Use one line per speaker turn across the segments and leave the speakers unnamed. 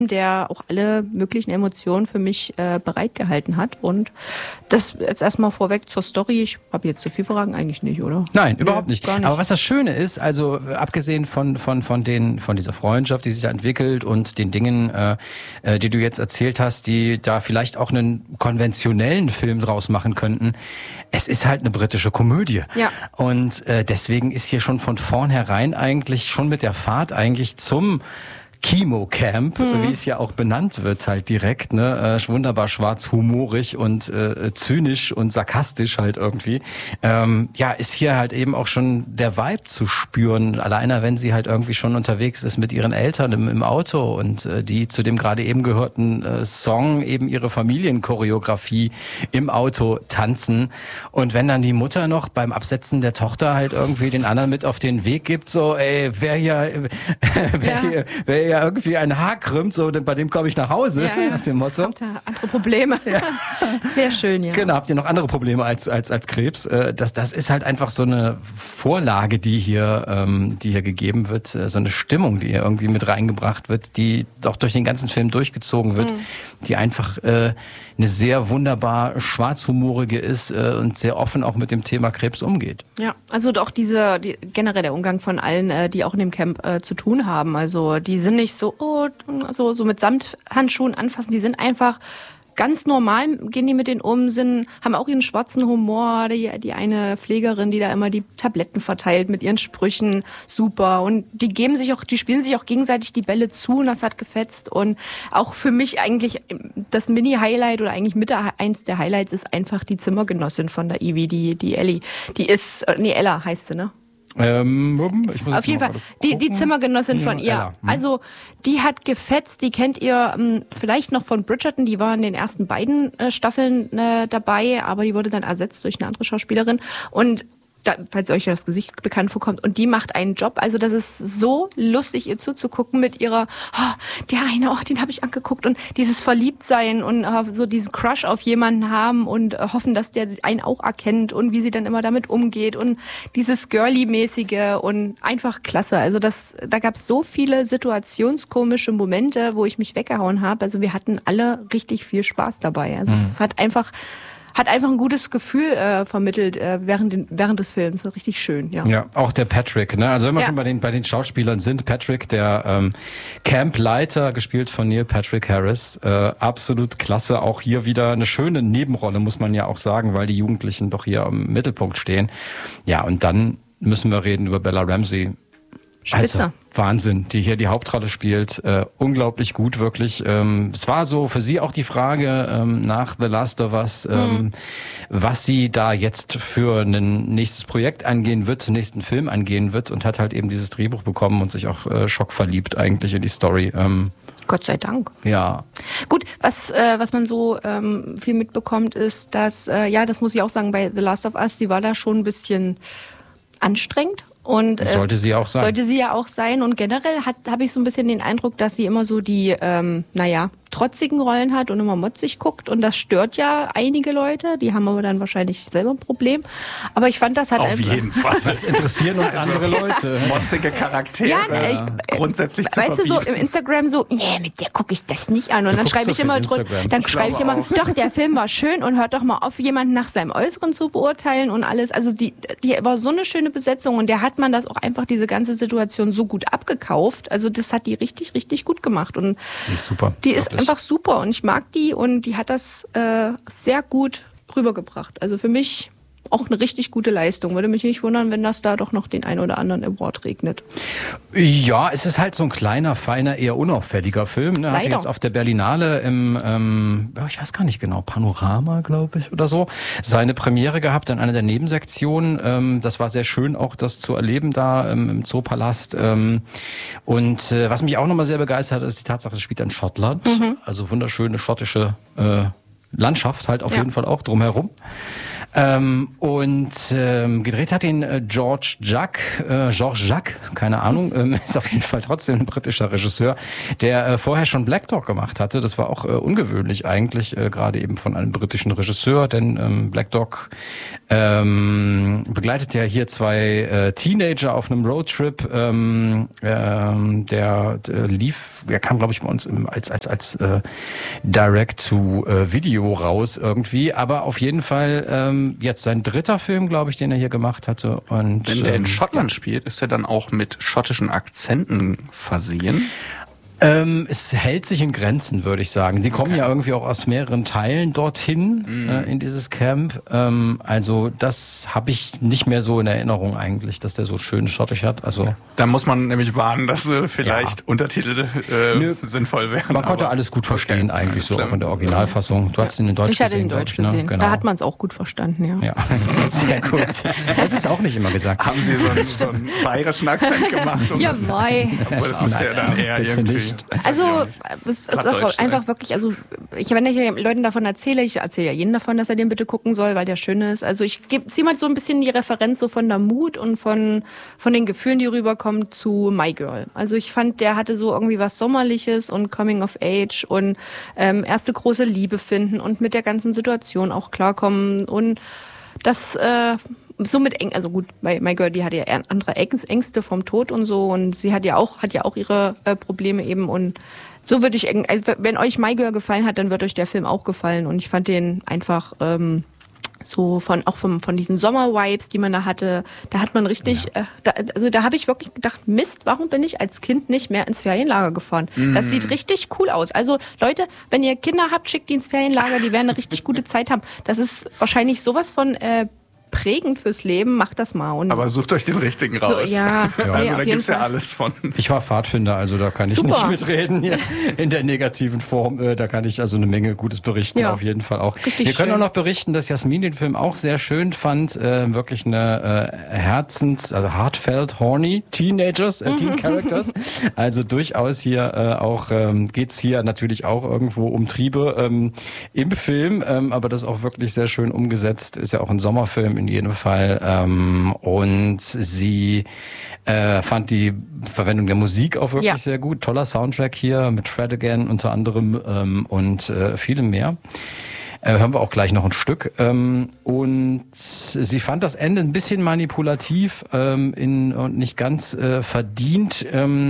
der auch alle möglichen Emotionen für mich bereitgehalten hat. Und das jetzt erstmal vorweg zur Story. Ich habe jetzt so viele Fragen eigentlich nicht, oder?
Nein, überhaupt nicht.
Gar nicht.
Aber was das Schöne ist, also abgesehen von dieser Freundschaft, die sich da entwickelt und den Dingen, die du jetzt erzählt hast, die da vielleicht auch einen konventionellen Film draus machen könnten, es ist halt eine britische Komödie.
Ja.
Und deswegen ist hier schon von vornherein eigentlich schon mit der Fahrt eigentlich zum Chemo-Camp, wie es ja auch benannt wird, halt direkt, ne, wunderbar schwarz, humorig und zynisch und sarkastisch halt irgendwie. Ja, ist hier halt eben auch schon der Vibe zu spüren, alleine wenn sie halt irgendwie schon unterwegs ist mit ihren Eltern im Auto und die zu dem gerade eben gehörten Song eben ihre Familienchoreografie im Auto tanzen. Und wenn dann die Mutter noch beim Absetzen der Tochter halt irgendwie den anderen mit auf den Weg gibt, so, ey, wer hier irgendwie ein Haar krümmt, so, bei dem komme ich nach Hause, nach dem Motto.
Habt ihr andere Probleme? Ja. Sehr schön, ja.
Genau, habt ihr noch andere Probleme als Krebs? Das ist halt einfach so eine Vorlage, die hier gegeben wird, so eine Stimmung, die hier irgendwie mit reingebracht wird, die doch durch den ganzen Film durchgezogen wird, die einfach eine sehr wunderbar schwarzhumorige ist und sehr offen auch mit dem Thema Krebs umgeht.
Ja, also auch generell der Umgang von allen, die auch in dem Camp zu tun haben. Also die sind nicht so, so mit Samthandschuhen anfassen, die sind einfach ganz normal, gehen die mit denen um, haben auch ihren schwarzen Humor, die eine Pflegerin, die da immer die Tabletten verteilt mit ihren Sprüchen, super. Und die spielen sich auch gegenseitig die Bälle zu und das hat gefetzt. Und auch für mich eigentlich das Mini-Highlight oder eigentlich eins der Highlights ist einfach die Zimmergenossin von der Ivy, die Ellie. Die ist, Ella heißt sie, ne?
Ich muss
auf jeden Fall, die Zimmergenossin von ihr.
Ella.
Also, die hat gefetzt, die kennt ihr vielleicht noch von Bridgerton, die war in den ersten beiden Staffeln dabei, aber die wurde dann ersetzt durch eine andere Schauspielerin. Und falls euch das Gesicht bekannt vorkommt. Und die macht einen Job. Also das ist so lustig, ihr zuzugucken mit ihrer, der eine, den habe ich angeguckt. Und dieses Verliebtsein und so diesen Crush auf jemanden haben und hoffen, dass der einen auch erkennt und wie sie dann immer damit umgeht. Und dieses Girly-mäßige und einfach klasse. Also da gab es so viele situationskomische Momente, wo ich mich weggehauen habe. Also wir hatten alle richtig viel Spaß dabei. Also es hat einfach ein gutes Gefühl vermittelt während des Films. Richtig schön, ja.
Ja, auch der Patrick, ne? Also wenn wir schon bei den Schauspielern sind, Patrick, der Campleiter, gespielt von Neil Patrick Harris, absolut klasse. Auch hier wieder eine schöne Nebenrolle, muss man ja auch sagen, weil die Jugendlichen doch hier im Mittelpunkt stehen. Ja, und dann müssen wir reden über Bella Ramsey.
Spitze.
Also, Wahnsinn, die hier die Hauptrolle spielt. Unglaublich gut, wirklich. Es war so für sie auch die Frage nach The Last of Us, was sie da jetzt für ein nächstes Projekt angehen wird, nächsten Film angehen wird und hat halt eben dieses Drehbuch bekommen und sich auch schockverliebt eigentlich in die Story.
Gott sei Dank.
Ja.
Gut, was man so viel mitbekommt, ist, dass, das muss ich auch sagen, bei The Last of Us, sie war da schon ein bisschen anstrengend. Und
sollte sie auch sein.
Sollte sie ja auch sein. Und generell habe ich so ein bisschen den Eindruck, dass sie immer so die, trotzigen Rollen hat und immer motzig guckt. Und das stört ja einige Leute. Die haben aber dann wahrscheinlich selber ein Problem. Aber ich fand das halt
auf jeden Fall.
Was interessieren uns andere Leute?
Motzige Charaktere.
Ja,
grundsätzlich zu
weißt
verbieten.
du, so im Instagram so, mit der gucke ich das nicht an. Und dann schreibe ich immer doch, der Film war schön und hört doch mal auf, jemanden nach seinem Äußeren zu beurteilen und alles. Also die war so eine schöne Besetzung und der hat man das auch einfach, diese ganze Situation so gut abgekauft. Also das hat die richtig, richtig gut gemacht. Und
die ist super.
Die ist einfach super und ich mag die und die hat das sehr gut rübergebracht. Also für mich auch eine richtig gute Leistung. Würde mich nicht wundern, wenn das da doch noch den ein oder anderen Award regnet.
Ja, es ist halt so ein kleiner, feiner, eher unauffälliger Film. Ne? Hatte jetzt auf der Berlinale im, ich weiß gar nicht genau, Panorama, glaube ich, oder so, seine Premiere gehabt in einer der Nebensektionen. Das war sehr schön, auch das zu erleben da im Zoopalast. Und was mich auch nochmal sehr begeistert hat, ist die Tatsache, es spielt in Schottland. Also wunderschöne schottische Landschaft halt auf jeden Fall auch drumherum. Gedreht hat ihn Georges Jacques, keine Ahnung, ist auf jeden Fall trotzdem ein britischer Regisseur, der vorher schon Black Dog gemacht hatte. Das war auch ungewöhnlich eigentlich, gerade eben von einem britischen Regisseur, denn Black Dog begleitet ja hier zwei Teenager auf einem Roadtrip. Der kam, glaube ich, bei uns als Direct-to-Video raus irgendwie. Aber auf jeden Fall jetzt sein dritter Film, glaube ich, den er hier gemacht hatte. Und
wenn der in Schottland spielt, ist er dann auch mit schottischen Akzenten versehen?
Es hält sich in Grenzen, würde ich sagen. Sie kommen ja irgendwie auch aus mehreren Teilen dorthin, in dieses Camp. Also das habe ich nicht mehr so in Erinnerung eigentlich, dass der so schön schottisch hat. Also
da muss man nämlich warnen, dass vielleicht Untertitel sinnvoll wären.
Man konnte alles gut verstehen eigentlich so, auch in der Originalfassung. Du hast ihn in Deutsch gesehen.
Ich hatte ihn in Deutsch gesehen. Ne? Genau. Da hat man es auch gut verstanden, ja.
Sehr gut. Das ist auch nicht immer gesagt.
Haben Sie so einen bayerischen Akzent gemacht?
Ja, mei.
Obwohl, das müsste ja dann eher irgendwie...
Also, es ist auch einfach wirklich, also, wenn ich Leuten davon erzähle, ich erzähle ja jeden davon, dass er den bitte gucken soll, weil der schön ist. Also, ich ziehe mal so ein bisschen die Referenz so von der Mut und von den Gefühlen, die rüberkommen, zu My Girl. Also, ich fand, der hatte so irgendwie was Sommerliches und Coming of Age und erste große Liebe finden und mit der ganzen Situation auch klarkommen und das, so mit also gut, bei My Girl, die hatte ja andere Ängste vom Tod und so und sie hat ja auch ihre Probleme eben und so würde ich, wenn euch My Girl gefallen hat, dann wird euch der Film auch gefallen und ich fand den einfach so von diesen Sommer-Vibes, die man da hatte, da hat man richtig, da habe ich wirklich gedacht, Mist, warum bin ich als Kind nicht mehr ins Ferienlager gefahren? Das sieht richtig cool aus. Also Leute, wenn ihr Kinder habt, schickt die ins Ferienlager, die werden eine richtig gute Zeit haben. Das ist wahrscheinlich sowas von prägend fürs Leben, macht das mal. Und
aber sucht euch den richtigen raus.
So, ja.
Also da gibt's ja alles von.
Ich war Pfadfinder, also da kann ich nicht mitreden hier in der negativen Form. Da kann ich also eine Menge Gutes berichten, auf jeden Fall auch.
Richtig
Wir können
schön.
auch noch berichten, dass Jasmin den Film auch sehr schön fand. Wirklich eine also heartfelt, horny Teenagers, Teen Characters. Also durchaus hier auch geht's hier natürlich auch irgendwo um Triebe im Film, aber das ist auch wirklich sehr schön umgesetzt. Ist ja auch ein Sommerfilm in jedem Fall. Und sie fand die Verwendung der Musik auch wirklich sehr gut. Toller Soundtrack hier mit Fred Again unter anderem und vielem mehr. Hören wir auch gleich noch ein Stück. Und sie fand das Ende ein bisschen manipulativ und nicht ganz verdient.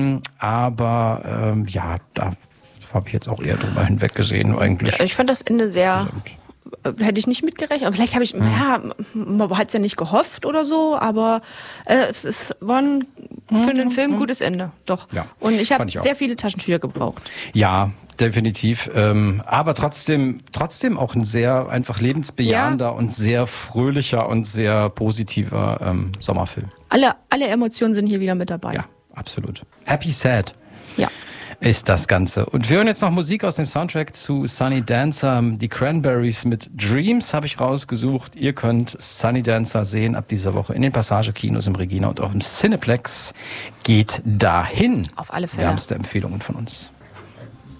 Aber da habe ich jetzt auch eher drüber hinweggesehen eigentlich.
Ja, ich fand das Ende sehr... Hätte ich nicht mitgerechnet. Aber vielleicht habe ich, man hat es ja nicht gehofft oder so, aber es war für den Film ein gutes Ende. Doch.
Ja,
und ich habe sehr viele Taschentücher gebraucht.
Ja, definitiv. Aber trotzdem auch ein sehr einfach lebensbejahender und sehr fröhlicher und sehr positiver Sommerfilm.
Alle Emotionen sind hier wieder mit dabei.
Ja, absolut. Happy Sad.
Ja.
Ist das Ganze. Und wir hören jetzt noch Musik aus dem Soundtrack zu Sunny Dancer. Die Cranberries mit Dreams habe ich rausgesucht. Ihr könnt Sunny Dancer sehen ab dieser Woche in den Passage-Kinos im Regina und auch im Cineplex. Geht dahin.
Auf alle Fälle.
Wärmste Empfehlungen von uns.